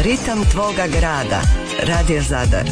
Ritam tvoga grada. Radio Zadar.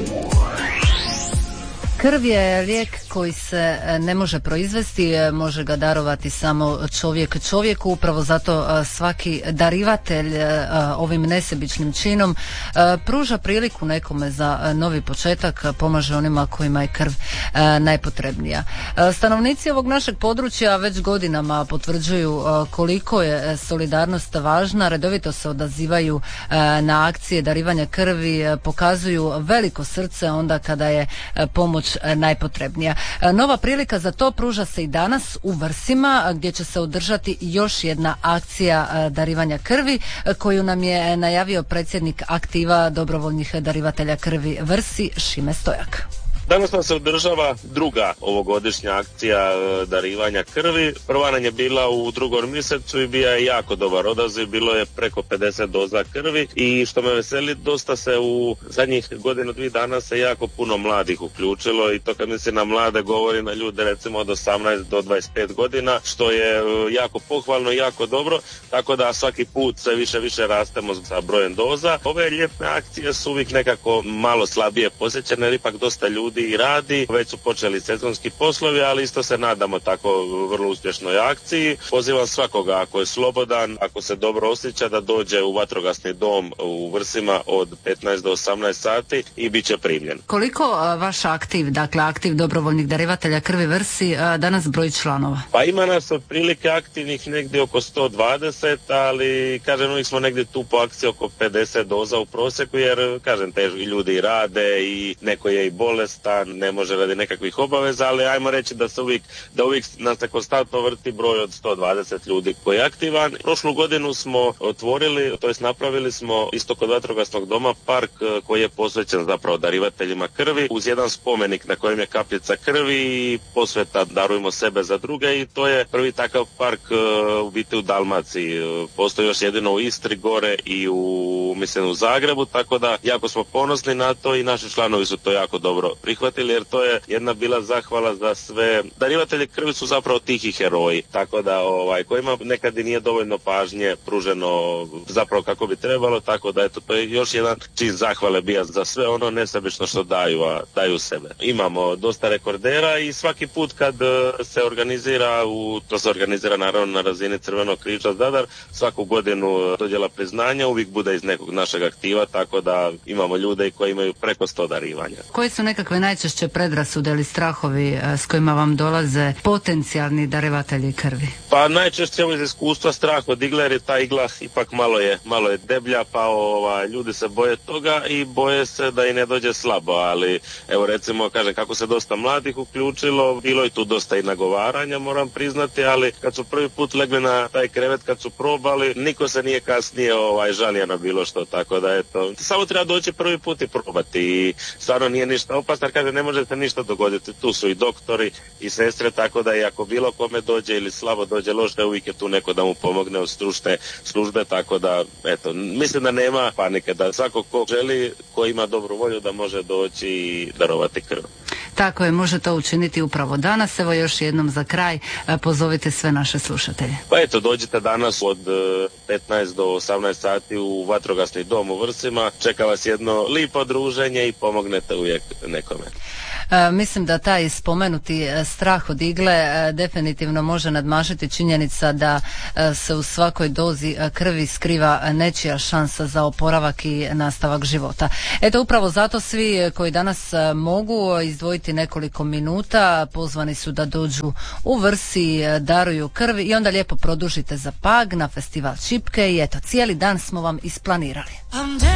Krv je lijek koji se ne može proizvesti, može ga darovati samo čovjek čovjeku, upravo zato svaki darivatelj ovim nesebičnim činom pruža priliku nekome za novi početak, pomaže onima kojima je krv najpotrebnija. Stanovnici ovog našeg područja već godinama potvrđuju koliko je solidarnost važna, redovito se odazivaju na akcije darivanja krvi, pokazuju veliko srce onda kada je pomoć najpotrebnija. Nova prilika za to pruža se i danas u Vrsima, gdje će se održati još jedna akcija darivanja krvi koju nam je najavio predsjednik aktiva dobrovoljnih darivatelja krvi Vrsi, Šime Stojak. Danas nam se održava druga ovogodišnja akcija darivanja krvi. Prva nam je bila u 2. mjesecu i bio je jako dobar odaziv, bilo je preko 50 doza krvi i što me veseli, dosta se u zadnjih godinu, 2 dana se jako puno mladih uključilo i to kad mislim na mlade govori na ljude recimo od 18 do 25 godina, što je jako pohvalno i jako dobro, tako da svaki put sve više rastemo sa brojem doza. Ove ljetne akcije su uvijek nekako malo slabije posjećene jer ipak dosta ljudi i radi, već su počeli sezonski poslovi, ali isto se nadamo tako vrlo uspješnoj akciji. Pozivam svakoga ako je slobodan, ako se dobro osjeća da dođe u vatrogasni dom u Vrsima od 15 do 18 sati i bit će primljen. Koliko vaš aktiv, dakle aktiv dobrovoljnih darivatelja krvi Vrsi, danas broji članova? Pa ima nas otprilike aktivnih negdje oko 120, ali kažem uvijek smo negdje tu po akciji oko 50 doza u prosjeku jer kažem teži ljudi rade i neko je i bolestan, ne može radi nekakvih obaveza, ali ajmo reći da uvijek nas se konstantno vrti broj od 120 ljudi koji je aktivan. Prošlu godinu smo otvorili, to jest napravili smo isto kod vatrogasnog doma park koji je posvećen zapravo darivateljima krvi uz jedan spomenik na kojem je kapljica krvi i posveta darujemo sebe za druge i to je prvi takav park u biti u Dalmaciji. Postoji još jedino u Istri gore i u Zagrebu, tako da jako smo ponosni na to i naši članovi su to jako dobro prihvatili jer to je jedna bila zahvala za sve. Darivatelji krvi su zapravo tihi heroji, tako da kojima nekad i nije dovoljno pažnje pruženo zapravo kako bi trebalo, tako da eto to je još jedan čin zahvale bija za sve ono nesebično što daju, a daju sebe. Imamo dosta rekordera i svaki put kad se organizira, to se organizira naravno na razini Crvenog križa Zadar, svaku godinu dodjela priznanja uvijek bude iz nekog našeg aktiva, tako da imamo ljude koji imaju preko 100 darivanja. Koji su nekakve najčešće predrasude ili strahovi s kojima vam dolaze potencijalni darivatelji krvi? Pa najčešće iz iskustva strah od igle jer je ta igla ipak malo je deblja, pa ljudi se boje toga i boje se da i ne dođe slabo, ali evo recimo kažem kako se dosta mladih uključilo, bilo je tu dosta i nagovaranja moram priznati, ali kad su prvi put legli na taj krevet, kad su probali, niko se nije kasnije žalio na bilo što, tako da eto, samo treba doći prvi put i probati i stvarno nije ništa opasno, jer kaže ne može se ništa dogoditi, tu su i doktori i sestre, tako da i ako bilo kome dođe ili slabo dođe loše, uvijek je tu neko da mu pomogne od stručne službe, tako da eto, mislim da nema panike, da svako ko želi, ko ima dobru volju da može doći i darovati krv. Tako je, može to učiniti upravo danas. Evo još jednom za kraj pozovite sve naše slušatelje. Pa eto, dođite danas od 15 do 18 sati u vatrogasni dom u Vrsima, čeka vas jedno lipo druženje i pomognete uvijek nekome. Mislim da taj spomenuti strah od igle definitivno može nadmašiti činjenica da se u svakoj dozi krvi skriva nečija šansa za oporavak i nastavak života. Eto, upravo zato svi koji danas mogu izdvojiti nekoliko minuta pozvani su da dođu u Vrsi, daruju krv i onda lijepo produžite za Pag na festival Čipke i eto, cijeli dan smo vam isplanirali.